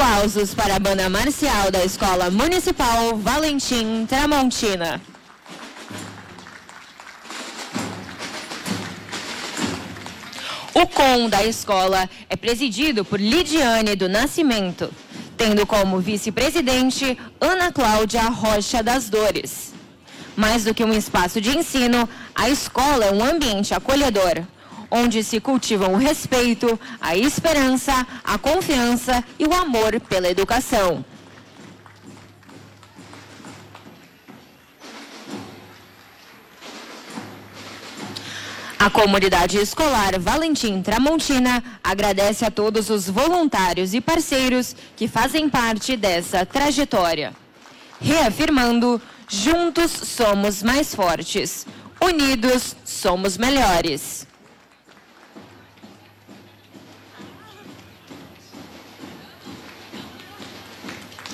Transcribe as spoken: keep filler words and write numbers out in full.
Aplausos para a banda marcial da Escola Municipal Valentim Tramontina. O C O M da escola é presidido por Lidiane do Nascimento, tendo como vice-presidente Ana Cláudia Rocha das Dores. Mais do que um espaço de ensino, a escola é um ambiente acolhedor, onde se cultivam o respeito, a esperança, a confiança e o amor pela educação. A comunidade escolar Valentim Tramontina agradece a todos os voluntários e parceiros que fazem parte dessa trajetória. Reafirmando, juntos somos mais fortes, unidos somos melhores.